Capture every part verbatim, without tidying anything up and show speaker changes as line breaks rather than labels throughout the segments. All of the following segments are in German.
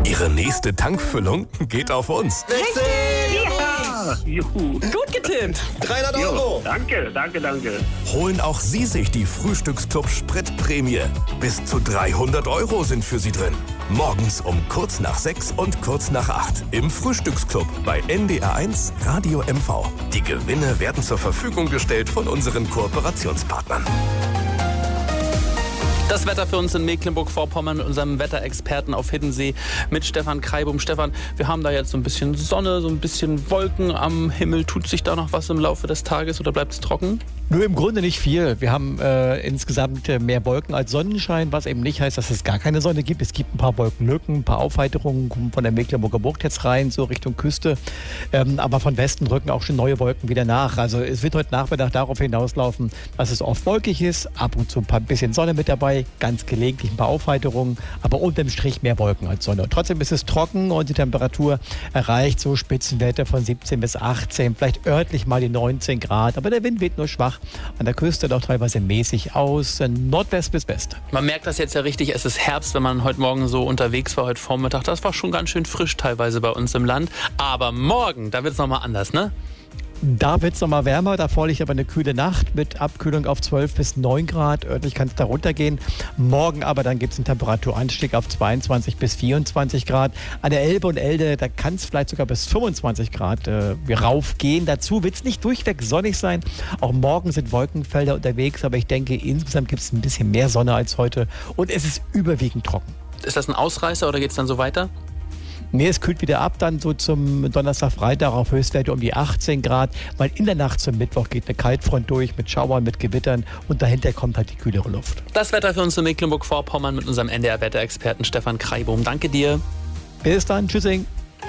Ihre nächste Tankfüllung geht auf uns.
Ja. Juhu.
Gut getippt.
dreihundert Euro.
Danke, danke, danke.
Holen auch Sie sich die Frühstücksclub Spritprämie. Bis zu dreihundert Euro sind für Sie drin. Morgens um kurz nach sechs und kurz nach acht im Frühstücksclub bei N D R eins Radio M V. Die Gewinne werden zur Verfügung gestellt von unseren Kooperationspartnern.
Das Wetter für uns in Mecklenburg-Vorpommern mit unserem Wetterexperten auf Hiddensee mit Stefan Kreibum. Stefan, wir haben da jetzt so ein bisschen Sonne, so ein bisschen Wolken am Himmel. Tut sich da noch was im Laufe des Tages oder bleibt es trocken?
Nur im Grunde nicht viel. Wir haben äh, insgesamt äh, mehr Wolken als Sonnenschein, was eben nicht heißt, dass es gar keine Sonne gibt. Es gibt ein paar Wolkenlücken, ein paar Aufheiterungen, kommen von der Mecklenburger Bucht jetzt rein, so Richtung Küste. Ähm, aber von Westen rücken auch schon neue Wolken wieder nach. Also es wird heute Nachmittag darauf hinauslaufen, dass es oft wolkig ist, ab und zu ein paar bisschen Sonne mit dabei, ganz gelegentlich ein paar Aufheiterungen, aber unterm Strich mehr Wolken als Sonne. Trotzdem ist es trocken und die Temperatur erreicht so Spitzenwerte von siebzehn bis achtzehn, vielleicht örtlich mal die neunzehn Grad, aber der Wind weht nur schwach. An der Küste doch teilweise mäßig aus, Nordwest bis West.
Man merkt das jetzt ja richtig, es ist Herbst, wenn man heute Morgen so unterwegs war, heute Vormittag. Das war schon ganz schön frisch teilweise bei uns im Land. Aber morgen, da wird es nochmal anders, ne?
Da wird es nochmal wärmer, davor liegt aber eine kühle Nacht mit Abkühlung auf zwölf bis neun Grad. Örtlich kann es da runtergehen. Morgen aber dann gibt es einen Temperaturanstieg auf zweiundzwanzig bis vierundzwanzig Grad. An der Elbe und Elde, da kann es vielleicht sogar bis fünfundzwanzig Grad äh, raufgehen. Dazu wird es nicht durchweg sonnig sein. Auch morgen sind Wolkenfelder unterwegs, aber ich denke, insgesamt gibt es ein bisschen mehr Sonne als heute und es ist überwiegend trocken.
Ist das ein Ausreißer oder geht es dann so weiter?
Nee, es kühlt wieder ab, dann so zum Donnerstag, Freitag auf Höchstwerte um die achtzehn Grad, weil in der Nacht zum Mittwoch geht eine Kaltfront durch mit Schauern, mit Gewittern und dahinter kommt halt die kühlere Luft.
Das Wetter für uns in Mecklenburg-Vorpommern mit unserem N D R-Wetterexperten Stefan Kreibum. Danke dir.
Bis dann, tschüssing.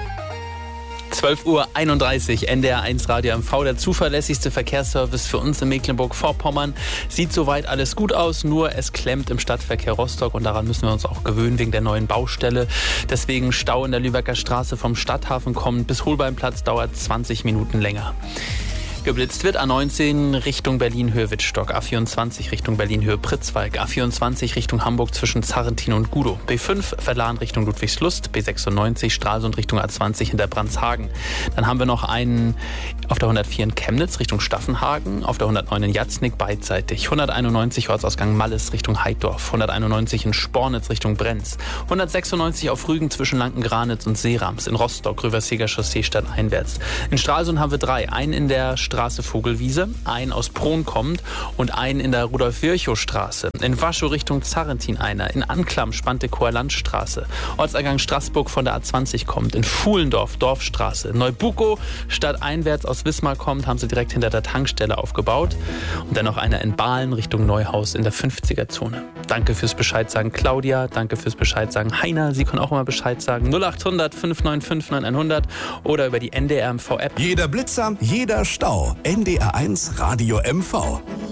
zwölf Uhr einunddreißig, N D R eins Radio M V, der zuverlässigste Verkehrsservice für uns in Mecklenburg-Vorpommern. Sieht soweit alles gut aus, nur es klemmt im Stadtverkehr Rostock und daran müssen wir uns auch gewöhnen wegen der neuen Baustelle. Deswegen Stau in der Lübecker Straße vom Stadthafen kommend bis Holbeinplatz dauert zwanzig Minuten länger. Geblitzt wird A neunzehn Richtung Berlin-Höhe-Wittstock, A vierundzwanzig Richtung Berlin-Höhe-Pritzwalk, A vierundzwanzig Richtung Hamburg zwischen Zarrentin und Gudow, B fünf Verlan Richtung Ludwigslust, B sechsundneunzig Stralsund Richtung A zwanzig hinter Brandshagen. Dann haben wir noch einen auf der hundertvier in Chemnitz Richtung Staffenhagen, auf der hundertneun in Jatznick beidseitig, hunderteinundneunzig Ortsausgang Malles Richtung Heiddorf, hunderteinundneunzig in Spornitz Richtung Brenz, hundertsechsundneunzig auf Rügen zwischen Lanken-Granitz und Seerams, in Rostock Rüversiger Chaussee stadteinwärts. In Stralsund haben wir drei, einen in der Straße Vogelwiese, einen aus Prohn kommt und einen in der Rudolf-Virchow-Straße. In Waschow Richtung Zarrentin einer, in Anklam Spantekower Landstraße, Ortseingang Straßburg von der A zwanzig kommt, in Fuhlendorf Dorfstraße, Neubukow stadteinwärts aus Wismar kommt, haben sie direkt hinter der Tankstelle aufgebaut und dann noch einer in Bahlen Richtung Neuhaus in der fünfziger-Zone. Danke fürs Bescheid sagen Claudia, danke fürs Bescheid sagen Heiner, Sie können auch immer Bescheid sagen null achthundert fünf neun fünf neun hundert oder über die N D R M V App.
Jeder Blitzer, jeder Stau. N D R eins Radio M V.